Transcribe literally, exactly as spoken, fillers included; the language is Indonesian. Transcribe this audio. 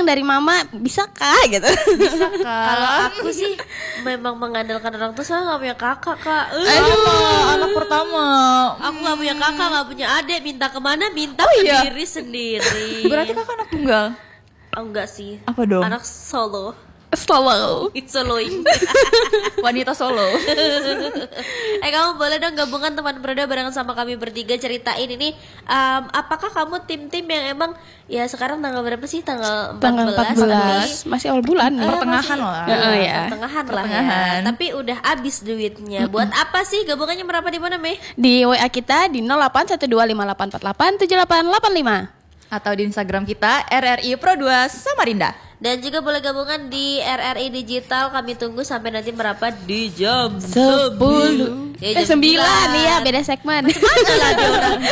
yang dari mama bisa kak gitu. Bisa kak. Kalau aku sih memang mengandalkan orang tua, soalnya nggak punya kakak kak. Aduh, anak pertama. Aku nggak punya kakak, nggak punya adik, minta kemana minta Oh, iya. sendiri sendiri. Berarti kakak anak tunggal. Oh, enggak sih. Apa dong? Anak solo. Solo. It's soloing. Wanita solo. Eh kamu boleh dong gabungan teman Broda barengan sama kami bertiga, ceritain ini um, apakah kamu tim-tim yang emang ya sekarang tanggal berapa sih, tanggal empat belas, Tanggal empat belas tapi masih awal bulan. Eh, Pertengahan masih- lah. eh, Oh, ya. pertengahan lah Pertengahan. ya. Tapi udah habis duitnya. Buat apa sih gabungannya, merapat di mana Meh? Di W A kita di nol delapan satu dua lima delapan empat delapan tujuh delapan delapan lima. Atau di Instagram kita R R I Pro dua Samarinda. Dan juga boleh gabungan di R R I Digital. Kami tunggu sampai nanti merapat di jam Sepuluh Ya, Eh jam sembilan sembilan. iya beda segmen. Mana lah dia orang